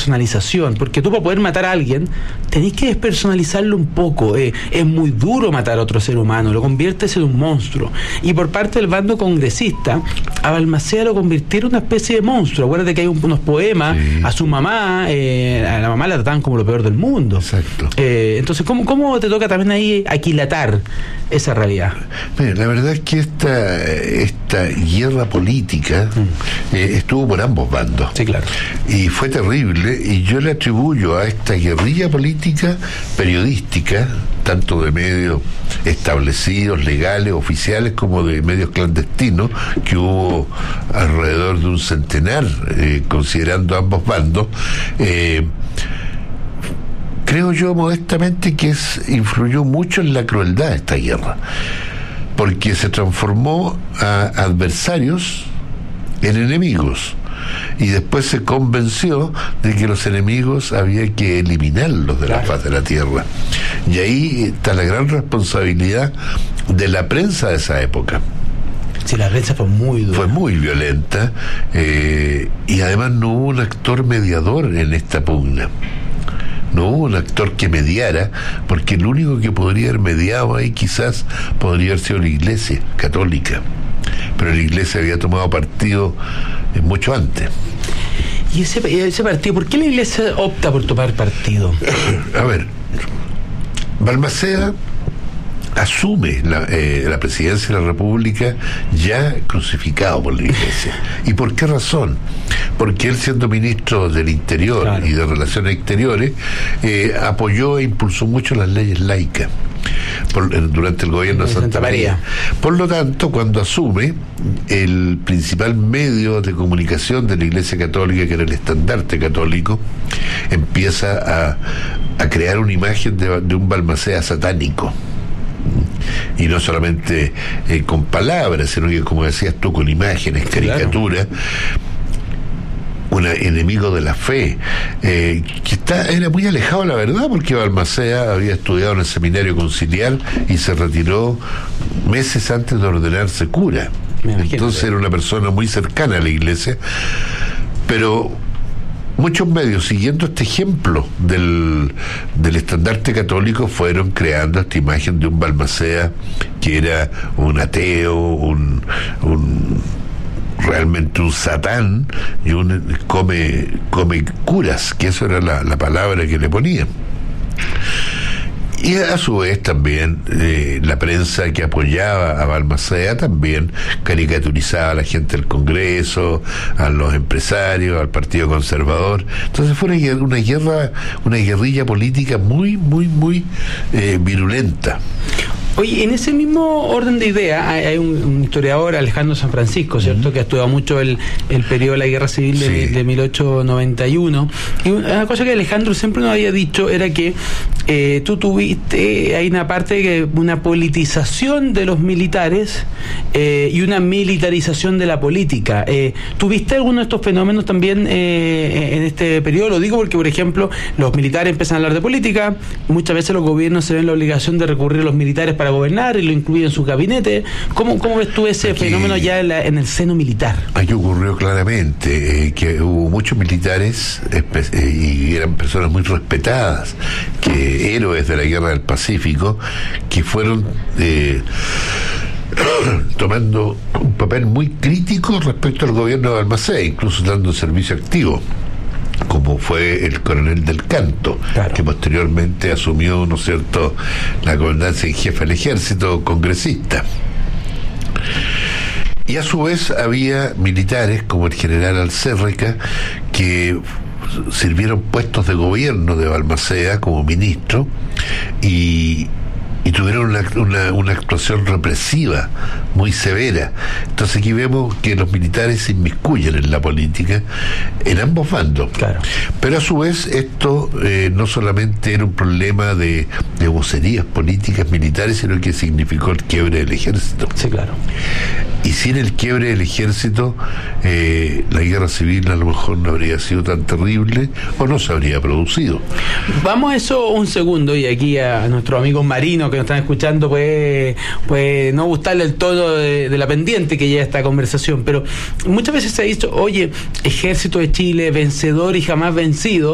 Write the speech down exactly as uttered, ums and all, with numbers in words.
despersonalización, porque tú para poder matar a alguien tenés que despersonalizarlo un poco. Eh, es muy duro matar a otro ser humano, lo conviertes en un monstruo. Y por parte del bando congresista, a Balmaceda lo convirtieron en una especie de monstruo. Acuérdate que hay un, unos poemas, sí, a su mamá, eh, a la mamá la trataban como lo peor del mundo. Exacto. Eh, entonces, ¿cómo, ¿cómo te toca también ahí aquilatar esa realidad? Mira, la verdad es que esta, esta guerra política mm. eh, estuvo por ambos bandos. Sí, claro. Y fue terrible, y yo le atribuyo a esta guerrilla política periodística, tanto de medios establecidos, legales, oficiales, como de medios clandestinos, que hubo alrededor de un centenar, eh, considerando ambos bandos. Eh, creo yo modestamente que es, influyó mucho en la crueldad de esta guerra, porque se transformó a adversarios en enemigos, y después se convenció de que los enemigos había que eliminarlos de la faz de la tierra. Y ahí está la gran responsabilidad de la prensa de esa época. Sí, la prensa fue muy dura. Fue muy violenta, eh, y además no hubo un actor mediador en esta pugna. No hubo un actor que mediara, porque el único que podría haber mediado ahí quizás podría haber sido la Iglesia Católica. Pero la Iglesia había tomado partido eh, mucho antes. ¿Y ese, ese partido? ¿Por qué la Iglesia opta por tomar partido? A ver, Balmaceda asume la, eh, la presidencia de la República ya crucificado por la Iglesia. ¿Y por qué razón? Porque él, siendo ministro del Interior, claro, y de Relaciones Exteriores, eh, apoyó e impulsó mucho las leyes laicas por, durante el gobierno de Santa, Santa María. María. Por lo tanto, cuando asume, el principal medio de comunicación de la Iglesia Católica, que era el Estandarte Católico, empieza a, a crear una imagen de, de un Balmaceda satánico. Y no solamente eh, con palabras, sino que, como decías tú, con imágenes, caricaturas. Claro. Un enemigo de la fe, eh, que está, era muy alejado de la verdad, porque Balmaceda había estudiado en el seminario conciliar y se retiró meses antes de ordenarse cura. Entonces era una persona muy cercana a la Iglesia, pero muchos medios, siguiendo este ejemplo del, del Estandarte Católico, fueron creando esta imagen de un Balmaceda que era un ateo, un, un realmente un satán, y un come, come curas, que eso era la, la palabra que le ponían. Y a su vez también eh, la prensa que apoyaba a Balmaceda también caricaturizaba a la gente del Congreso, a los empresarios, al Partido Conservador. Entonces fue una, una guerra, una guerrilla política muy, muy, muy eh, virulenta. Oye, en ese mismo orden de idea hay, hay un, un historiador, Alejandro San Francisco, ¿cierto?, uh-huh, que ha estudiado mucho el, el periodo de la Guerra Civil de, sí, de mil ochocientos noventa y uno, y una cosa que Alejandro siempre nos había dicho era que eh, tú tuviste, hay una parte que una politización de los militares eh, y una militarización de la política. Eh, ¿Tuviste alguno de estos fenómenos también eh, en este periodo? Lo digo porque, por ejemplo, los militares empiezan a hablar de política, muchas veces los gobiernos se ven la obligación de recurrir a los militares para para gobernar y lo incluye en su gabinete. ¿Cómo, cómo ves tú ese Aquí, fenómeno ya en, la, en el seno militar? Aquí ocurrió claramente eh, que hubo muchos militares espe- eh, y eran personas muy respetadas, que héroes de la Guerra del Pacífico, que fueron eh, tomando un papel muy crítico respecto al gobierno de Balmaceda, incluso dando servicio activo, como fue el coronel del Canto, claro, que posteriormente asumió, ¿no es cierto?, la comandancia en jefe del ejército, congresista. Y a su vez había militares como el general Alcérreca, que sirvieron puestos de gobierno de Balmaceda como ministro, y y tuvieron una, una, una actuación represiva muy severa. Entonces aquí vemos que los militares se inmiscuyen en la política en ambos bandos. Claro. Pero a su vez esto eh, no solamente era un problema de, de vocerías políticas militares, sino que significó el quiebre del ejército. Sí, claro. Y sin el quiebre del ejército, eh, la guerra civil a lo mejor no habría sido tan terrible o no se habría producido. Vamos a eso un segundo, y aquí a nuestros amigos marinos que nos están escuchando puede, puede no gustarle el tono de, de la pendiente que lleva esta conversación, pero muchas veces se ha dicho, oye, ejército de Chile, vencedor y jamás vencido.